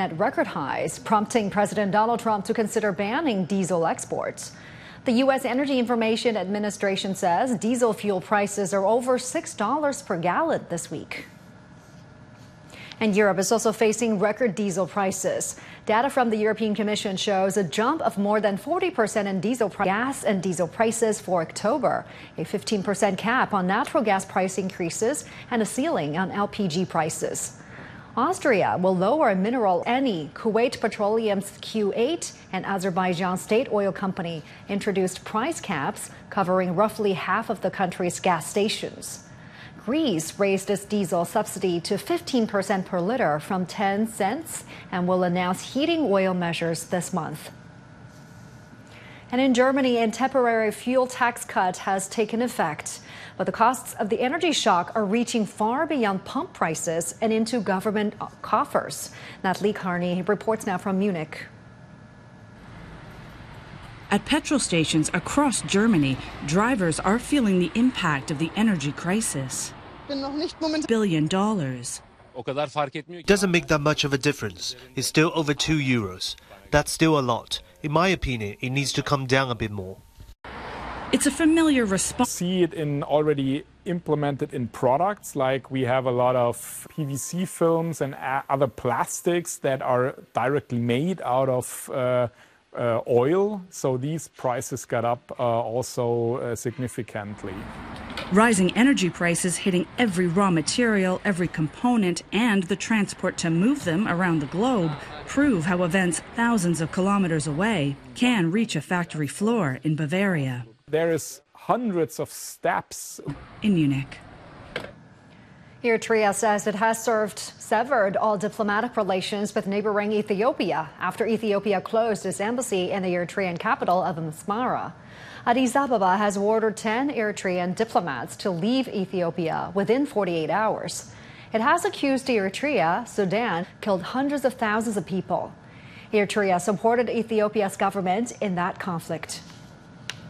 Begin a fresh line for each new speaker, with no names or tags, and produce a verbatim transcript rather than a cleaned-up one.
at record highs, prompting President Donald Trump to consider banning diesel exports. The U S Energy Information Administration says diesel fuel prices are over six dollars per gallon this week. And Europe is also facing record diesel prices. Data from the European Commission shows a jump of more than forty percent in diesel gas and diesel prices for October, a fifteen percent cap on natural gas price increases, and a ceiling on L P G prices. Austria will lower mineral Eni. Kuwait Petroleum's Q eight and Azerbaijan State Oil Company introduced price caps covering roughly half of the country's gas stations. Greece raised its diesel subsidy to fifteen percent per liter from ten cents and will announce heating oil measures this month. And in Germany, a temporary fuel tax cut has taken effect. But the costs of the energy shock are reaching far beyond pump prices and into government coffers. Natalie Carney reports now from Munich.
At petrol stations across Germany, drivers are feeling the impact of the energy crisis. Billion dollars.
It doesn't make that much of a difference. It's still over two euros. That's still a lot. In my opinion, it needs to come down a bit more.
It's a familiar response.
See it in already implemented in products, like we have a lot of P V C films and other plastics that are directly made out of uh, uh, oil. So these prices got up uh, also uh, significantly.
Rising energy prices hitting every raw material, every component, and the transport to move them around the globe prove how events thousands of kilometers away can reach a factory floor in Bavaria.
There is hundreds of steps.
In Munich.
Eritrea says it has served severed all diplomatic relations with neighboring Ethiopia after Ethiopia closed its embassy in the Eritrean capital of Asmara. Addis Ababa has ordered ten Eritrean diplomats to leave Ethiopia within forty-eight hours. It has accused Eritrea, Sudan, killed hundreds of thousands of people. Eritrea supported Ethiopia's government in that conflict.